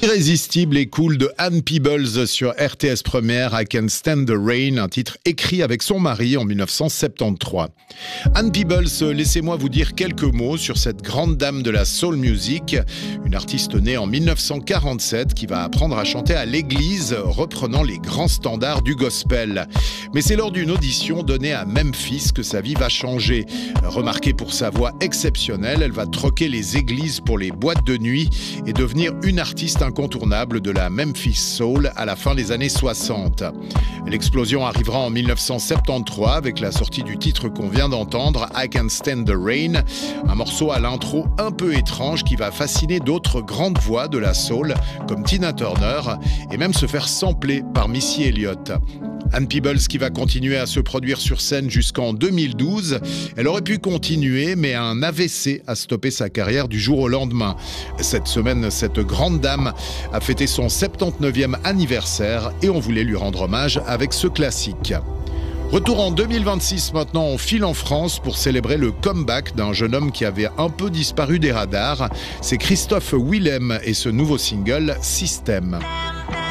Irrésistible et cool de Ann Peebles sur RTS Première, I Can't Stand the Rain, un titre écrit avec son mari en 1973. Ann Peebles, laissez-moi vous dire quelques mots sur cette grande dame de la soul music, une artiste née en 1947 qui va apprendre à chanter à l'église, reprenant les grands standards du gospel. Mais c'est lors d'une audition donnée à Memphis que sa vie va changer. Remarquée pour sa voix exceptionnelle, elle va troquer les églises pour les boîtes de nuit et devenir une artiste incontournable de la Memphis Soul à la fin des années 60. L'explosion arrivera en 1973 avec la sortie du titre qu'on vient d'entendre, I Can't Stand the Rain, un morceau à l'intro un peu étrange qui va fasciner d'autres grandes voix de la soul comme Tina Turner et même se faire sampler par Missy Elliott. Ann Peebles qui va continuer à se produire sur scène jusqu'en 2012. Elle aurait pu continuer, mais un AVC a stoppé sa carrière du jour au lendemain. Cette semaine, cette grande dame a fêté son 79e anniversaire et on voulait lui rendre hommage avec ce classique. Retour en 2026 maintenant, on file en France pour célébrer le comeback d'un jeune homme qui avait un peu disparu des radars. C'est Christophe Willem et ce nouveau single, Système.